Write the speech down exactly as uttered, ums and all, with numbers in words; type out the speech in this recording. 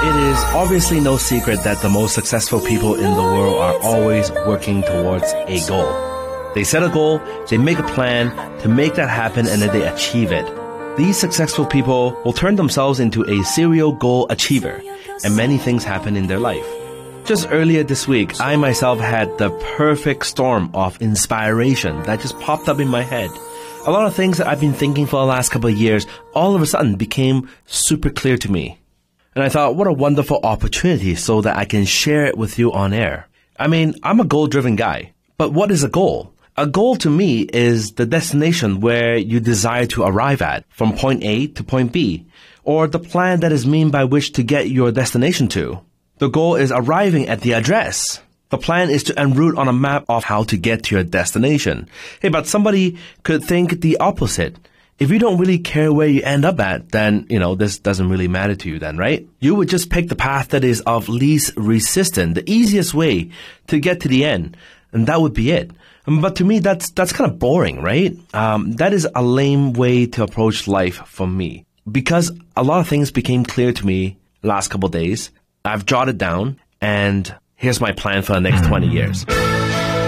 It is obviously no secret that the most successful people in the world are always working towards a goal. They set a goal, they make a plan to make that happen, and then they achieve it. These successful people will turn themselves into a serial goal achiever, and many things happen in their life. Just earlier this week, I myself had the perfect storm of inspiration that just popped up in my head. A lot of things that I've been thinking for the last couple of years all of a sudden became super clear to me. And I thought, what a wonderful opportunity so that I can share it with you on air. I mean, I'm a goal-driven guy, but what is a goal? A goal to me is the destination where you desire to arrive at, from point A to point B, or the plan that is mean by which to get your destination to. The goal is arriving at the address. The plan is to en route on a map of how to get to your destination. Hey, but somebody could think the opposite. If you don't really care where you end up at, then, you know, this doesn't really matter to you then, right? You would just pick the path that is of least resistance, the easiest way to get to the end, and that would be it. But to me, that's that's kind of boring, right? Um, that is a lame way to approach life for me. Because a lot of things became clear to me last couple of days, I've jotted down, and here's my plan for the next twenty years.